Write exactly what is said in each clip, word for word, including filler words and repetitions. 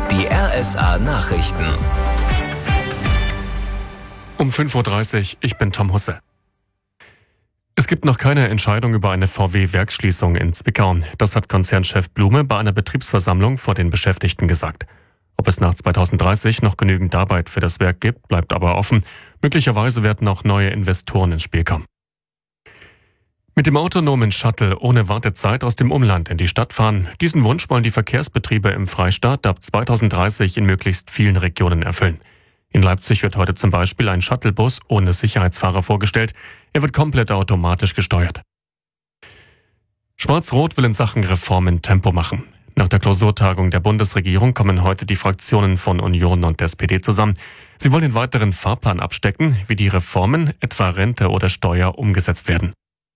Die R S A Nachrichten. Um fünf Uhr dreißig, ich bin Tom Husse. Es gibt noch keine Entscheidung über eine V W-Werksschließung in Zwickau. Das hat Konzernchef Blume bei einer Betriebsversammlung vor den Beschäftigten gesagt. Ob es nach zweitausenddreißig noch genügend Arbeit für das Werk gibt, bleibt aber offen. Möglicherweise werden auch neue Investoren ins Spiel kommen. Mit dem autonomen Shuttle ohne Wartezeit aus dem Umland in die Stadt fahren. Diesen Wunsch wollen die Verkehrsbetriebe im Freistaat ab zweitausenddreißig in möglichst vielen Regionen erfüllen. In Leipzig wird heute zum Beispiel ein Shuttlebus ohne Sicherheitsfahrer vorgestellt. Er wird komplett automatisch gesteuert. Schwarz-Rot will in Sachen Reformen Tempo machen. Nach der Klausurtagung der Bundesregierung kommen heute die Fraktionen von Union und S P D zusammen. Sie wollen den weiteren Fahrplan abstecken, wie die Reformen, etwa Rente oder Steuer, umgesetzt werden.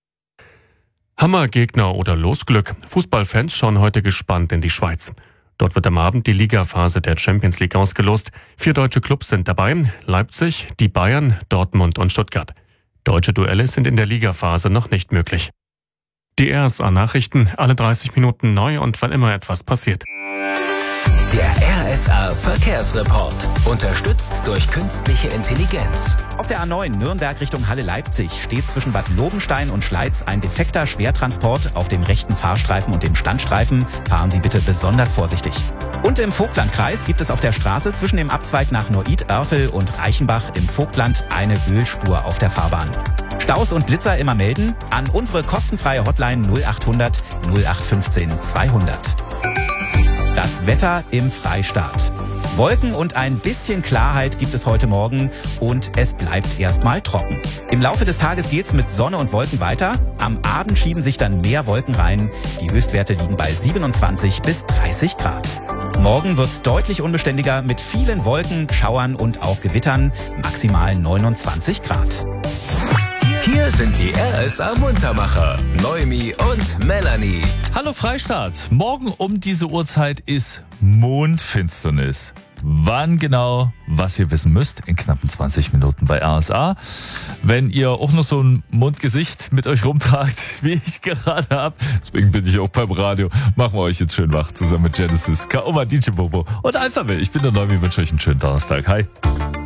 Hammer, Gegner oder Losglück. Fußballfans schauen heute gespannt in die Schweiz. Dort wird am Abend die Ligaphase der Champions League ausgelost. Vier deutsche Clubs sind dabei: Leipzig, die Bayern, Dortmund und Stuttgart. Deutsche Duelle sind in der Ligaphase noch nicht möglich. Die R S A-Nachrichten, alle dreißig Minuten neu und wann immer etwas passiert. Der R S A Verkehrsreport. Unterstützt durch künstliche Intelligenz. Auf der A neun Nürnberg Richtung Halle-Leipzig steht zwischen Bad Lobenstein und Schleiz ein defekter Schwertransport auf dem rechten Fahrstreifen und dem Standstreifen. Fahren Sie bitte besonders vorsichtig. Und im Vogtlandkreis gibt es auf der Straße zwischen dem Abzweig nach Noid-Oerfel und Reichenbach im Vogtland eine Ölspur auf der Fahrbahn. Staus und Blitzer immer melden an unsere kostenfreie Hotline null achthundert null acht fünfzehn zweihundert. Das Wetter im Freistaat. Wolken und ein bisschen Klarheit gibt es heute Morgen und es bleibt erstmal trocken. Im Laufe des Tages geht's mit Sonne und Wolken weiter. Am Abend schieben sich dann mehr Wolken rein. Die Höchstwerte liegen bei siebenundzwanzig bis dreißig Grad. Morgen wird's deutlich unbeständiger mit vielen Wolken, Schauern und auch Gewittern. Maximal neunundzwanzig Grad. Hier sind die R S A Muntermacher, Noemi und Melanie. Hallo Freistaat, morgen um diese Uhrzeit ist Mondfinsternis. Wann genau, was ihr wissen müsst, in knappen zwanzig Minuten bei R S A. Wenn ihr auch noch so ein Mondgesicht mit euch rumtragt, wie ich gerade habe, deswegen bin ich auch beim Radio, machen wir euch jetzt schön wach, zusammen mit Genesis, Kaoma, D J Bobo und Alphabet. Ich bin der Noemi, wünsche euch einen schönen Donnerstag. Hi.